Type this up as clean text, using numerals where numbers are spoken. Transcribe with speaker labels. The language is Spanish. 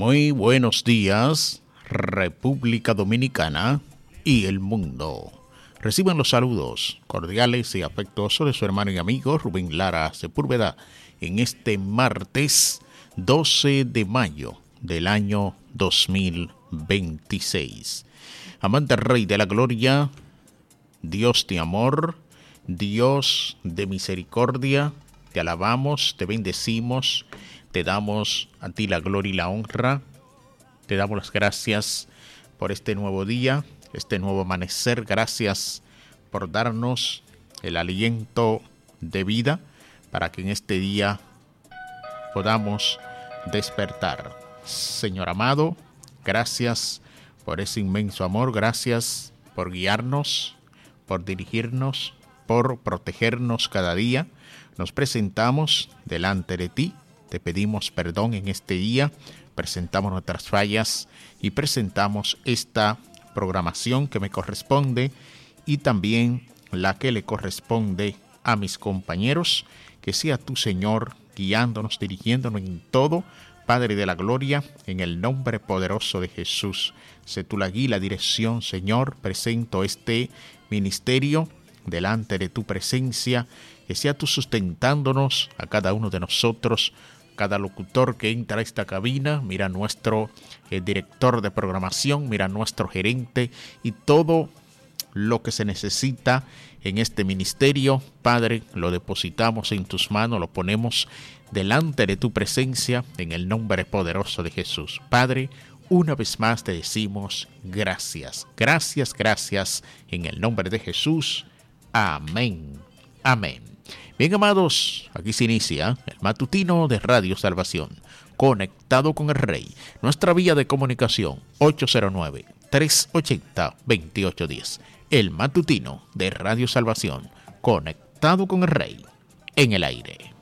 Speaker 1: Muy buenos días, República Dominicana y el mundo. Reciban los saludos cordiales y afectuosos de su hermano y amigo Rubén Lara Sepúlveda en este martes 12 de mayo del año 2026. Amante Rey de la Gloria, Dios de amor, Dios de misericordia, te alabamos, te bendecimos, te damos a ti la gloria y la honra, te damos las gracias por este nuevo día, este nuevo amanecer. Gracias por darnos el aliento de vida para que en este día podamos despertar. Señor amado, gracias por ese inmenso amor, gracias por guiarnos, por dirigirnos, por protegernos cada día. Nos presentamos delante de ti, te pedimos perdón en este día, presentamos nuestras fallas y presentamos esta programación que me corresponde y también la que le corresponde a mis compañeros. Que sea tu Señor guiándonos, dirigiéndonos en todo, Padre de la Gloria, en el nombre poderoso de Jesús. Sé tú la guía y la dirección, Señor. Presento este ministerio delante de tu presencia. Que sea tú sustentándonos a cada uno de nosotros, cada locutor que entra a esta cabina. Mira nuestro director de programación, mira nuestro gerente y todo lo que se necesita en este ministerio. Padre, lo depositamos en tus manos, lo ponemos delante de tu presencia en el nombre poderoso de Jesús. Padre, una vez más te decimos gracias, gracias, gracias en el nombre de Jesús. Amén, amén. Bien, amados, aquí se inicia el matutino de Radio Salvación, conectado con el Rey. Nuestra vía de comunicación 809-380-2810. El matutino de Radio Salvación, conectado con el Rey, en el aire.